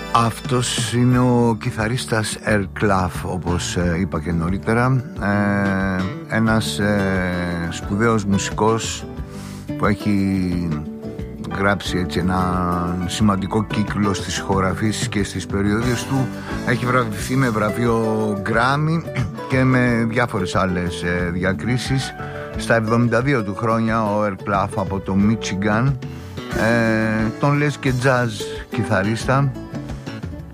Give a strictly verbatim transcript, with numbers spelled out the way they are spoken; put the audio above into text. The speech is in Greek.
Αυτός είναι ο κιθαρίστας Eric Clough, όπως ε, είπα και νωρίτερα, ε, ένας ε, σπουδαίος μουσικός που έχει γράψει έτσι ένα σημαντικό κύκλο στις ηχογραφήσεις και στις περιόδειες του. Έχει βραβευθεί με βραβείο Grammy και με διάφορες άλλες ε, διακρίσεις. Στα εβδομήντα δύο του χρόνια ο Eric Clough από το Michigan, ε, τον λες και jazz κιθαρίστα.